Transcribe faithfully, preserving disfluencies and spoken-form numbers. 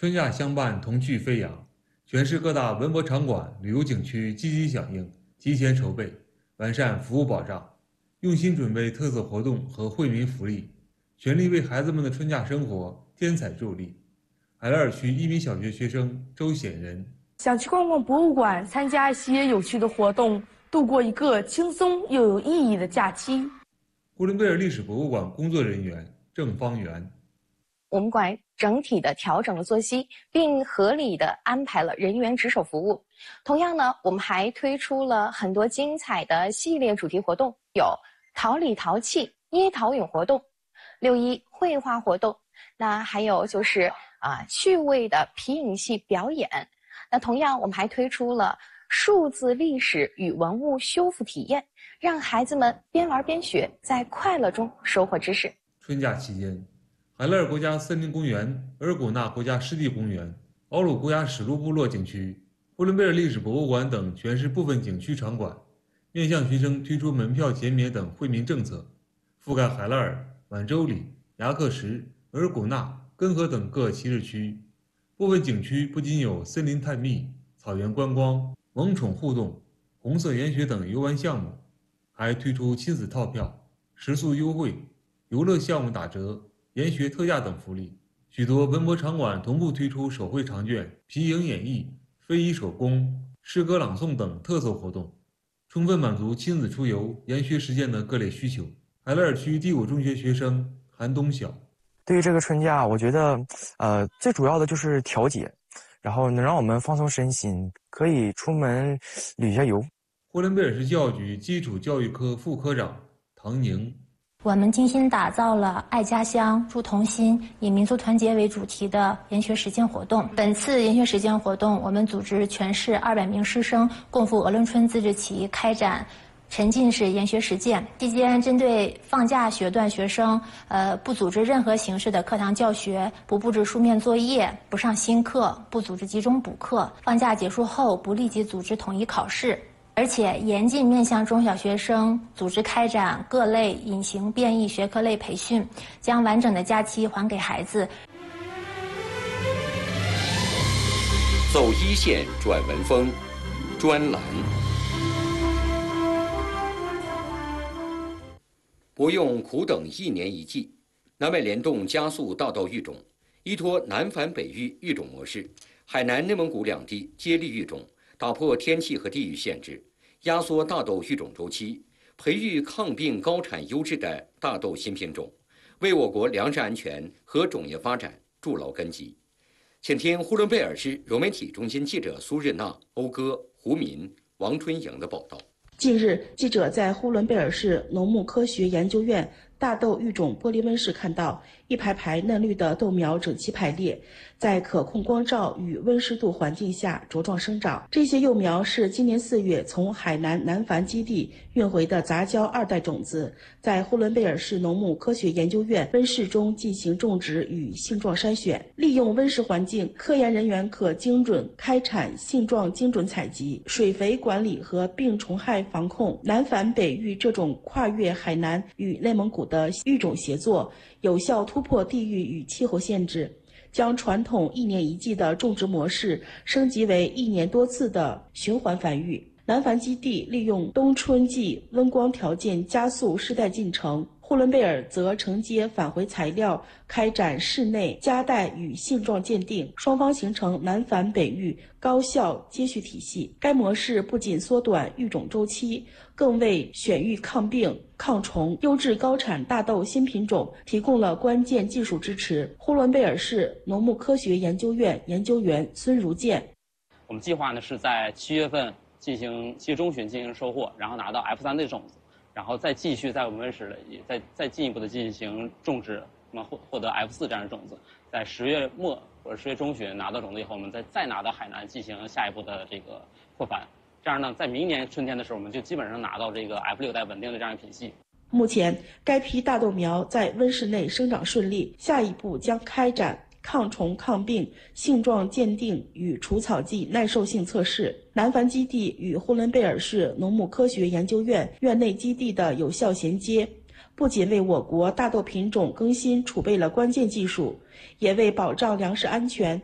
春夏相伴，童趣飞扬。全市各大文博场馆、旅游景区积极响应，提前筹备，完善服务保障，用心准备特色活动和惠民福利，全力为孩子们的春假生活添彩助力。海拉尔区一名小学学生周显仁想去逛逛博物馆，参加一些有趣的活动，度过一个轻松又有意义的假期。 呼伦贝尔历史博物馆工作人员郑方圆。 我们馆整体的调整了作息，并合理的安排了人员值守服务。同样呢，我们还推出了很多精彩的系列主题活动，有陶里陶气捏陶俑活动、六一绘画活动，那还有就是啊趣味的皮影戏表演。那同样，我们还推出了数字历史与文物修复体验，让孩子们边玩边学，在快乐中收获知识。 春假期间，海拉尔国家森林公园、额尔古纳国家湿地公园、奥鲁国家史卢部落景区、呼伦贝尔历史博物馆等全市部分景区场馆，面向学生推出门票减免等惠民政策，覆盖海拉尔、满洲里、牙克什、额尔古纳、根河等各七日区。部分景区不仅有森林探秘、草原观光、萌宠互动、红色研学等游玩项目，还推出亲子套票、食宿优惠、游乐项目打折、研学特价等福利。许多文博场馆同步推出手绘长卷、皮影演绎、非遗手工、诗歌朗诵等特色活动，充分满足亲子出游、研学实践的各类需求。海拉尔区第五中学学生韩东晓。 对于这个春假，我觉得，呃，最主要的就是调节，然后能让我们放松身心，可以出门旅下游。 呼伦贝尔市教育局基础教育科副科长唐宁。 我们精心打造了爱家乡、助同心、以民族团结为主题的研学实践活动。本次研学实践活动，我们组织全市二百名师生共赴鹅伦春自治旗开展沉浸式研学实践。期间，针对放假学段学生，呃，不组织任何形式的课堂教学，不布置书面作业，不上新课，不组织集中补课。放假结束后，不立即组织统一考试。而且严禁面向中小学生组织开展各类隐形变异学科类培训，将完整的假期还给孩子。 走一线转文风专栏，不用苦等一年一季，南北联动加速大豆育种，依托南反北育育种模式，海南、内蒙古两地接力育种，打破天气和地域限制，压缩大豆育种周期，培育抗病高产优质的大豆新品种，为我国粮食安全和种业发展筑牢根基。请听呼伦贝尔市融媒体中心记者苏日娜、欧哥、胡民、王春莹的报道。 近日，记者在呼伦贝尔市农牧科学研究院大豆育种玻璃温室看到一排排嫩绿的豆苗整齐排列，在可控光照与温湿度环境下茁壮生长。这些幼苗是今年四月从海南南繁基地运回的杂交二代种子，在呼伦贝尔市农牧科学研究院温室中进行种植与性状筛选。利用温室环境，科研人员可精准开产性状精准采集、水肥管理和病虫害防控。南繁北育这种跨越海南与内蒙古的育种协作，有效突破地域与气候限制，将传统一年一季的种植模式升级为一年多次的循环繁育。南繁基地利用冬春季温光条件加速世代进程，呼伦贝尔则承接返回材料，开展室内夹带与性状鉴定，双方形成南繁北育高效接续体系。该模式不仅缩短育种周期，更为选育抗病、抗虫、优质高产大豆新品种提供了关键技术支持。呼伦贝尔市农牧科学研究院研究员孙如健： 我们计划呢是在七月份进行七月中旬进行收获，然后拿到 F 三 的种子，然后再继续在我们温室里再再进一步的进行种植，那么获获得 F 四 这样的种子，在十月末或者十月中旬拿到种子以后，我们再再拿到海南进行下一步的这个扩繁。这样呢，在明年春天的时候，我们就基本上拿到这个 F 六 代稳定的这样一品系。 目前，该批大豆苗在温室内生长顺利，下一步将开展抗虫抗病性状鉴定与除草剂耐受性测试。南繁基地与呼伦贝尔市农牧科学研究院院内基地的有效衔接，不仅为我国大豆品种更新储备了关键技术，也为保障粮食安全